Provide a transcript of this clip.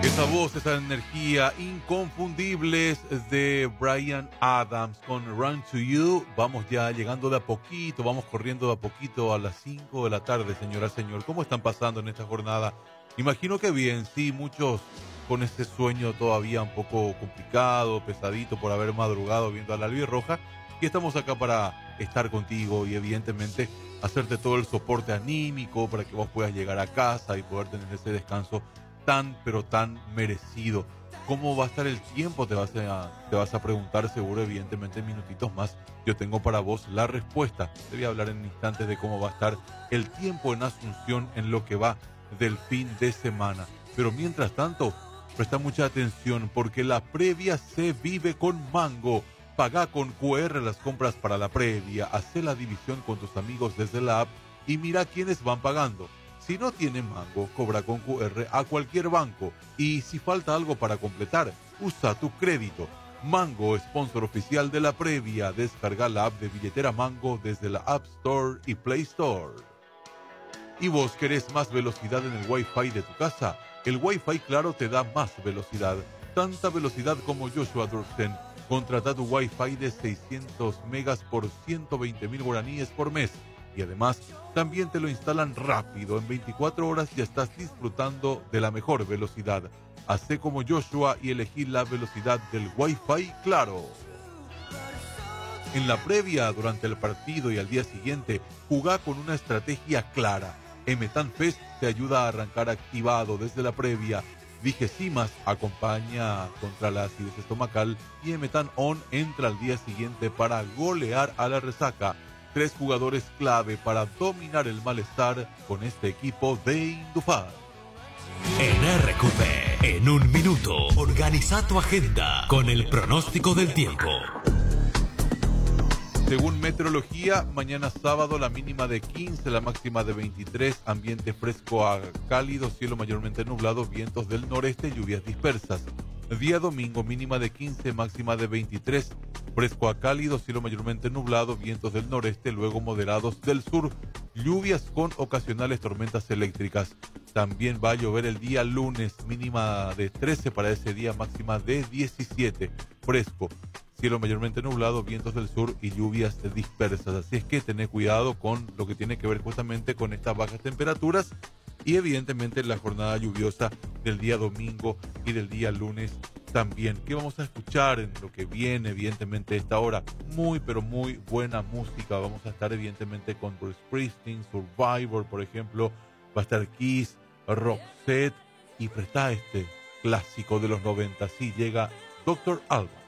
Esa voz, esa energía inconfundibles de Bryan Adams con Run to You. Vamos ya llegando de a poquito, vamos corriendo de a poquito a las 5 de la tarde, señora, señor. ¿Cómo están pasando en esta jornada? Imagino que bien, sí, muchos con ese sueño todavía un poco complicado, pesadito por haber madrugado viendo a la albirroja. Y estamos acá para estar contigo y evidentemente hacerte todo el soporte anímico para que vos puedas llegar a casa y poder tener ese descanso tan, pero tan merecido. ¿Cómo va a estar el tiempo? Te vas a preguntar seguro, evidentemente en minutitos más. Yo tengo para vos la respuesta. Te voy a hablar en instantes de cómo va a estar el tiempo en Asunción en lo que va del fin de semana. Pero mientras tanto, presta mucha atención porque la previa se vive con Mango. Paga con QR las compras para la previa, haz la división con tus amigos desde la app y mira quiénes van pagando. Si no tiene Mango, cobra con QR a cualquier banco. Y si falta algo para completar, usa tu crédito. Mango, sponsor oficial de la previa. Descarga la app de billetera Mango desde la App Store y Play Store. ¿Y vos querés más velocidad en el Wi-Fi de tu casa? El Wi-Fi Claro te da más velocidad. Tanta velocidad como Joshua Durksen. Contrata tu Wi-Fi de 600 megas por 120.000 guaraníes por mes. Y además, también te lo instalan rápido. En 24 horas ya estás disfrutando de la mejor velocidad. Hacé como Joshua y elegí la velocidad del Wi-Fi Claro. En la previa, durante el partido y al día siguiente, jugá con una estrategia clara. Emetan Fest te ayuda a arrancar activado desde la previa. Vigesimas acompaña contra la acidez estomacal y Emetan On entra al día siguiente para golear a la resaca. 3 jugadores clave para dominar el malestar con este equipo de Indufar. En RQP, en un minuto, organiza tu agenda con el pronóstico del tiempo. Según meteorología, mañana sábado la mínima de 15, la máxima de 23, ambiente fresco a cálido, cielo mayormente nublado, vientos del noreste, lluvias dispersas. Día domingo, mínima de 15, máxima de 23, fresco a cálido, cielo mayormente nublado, vientos del noreste, luego moderados del sur, lluvias con ocasionales tormentas eléctricas. También va a llover el día lunes, mínima de 13 para ese día, máxima de 17, fresco. Cielo mayormente nublado, vientos del sur y lluvias dispersas. Así es que tened cuidado con lo que tiene que ver justamente con estas bajas temperaturas y evidentemente la jornada lluviosa del día domingo y del día lunes también. ¿Qué vamos a escuchar en lo que viene? Evidentemente esta hora muy pero muy buena música. Vamos a estar evidentemente con Bruce Springsteen, Survivor por ejemplo. Va a estar Kiss, Roxette y presta este clásico de los 90. Así llega Dr. Alban.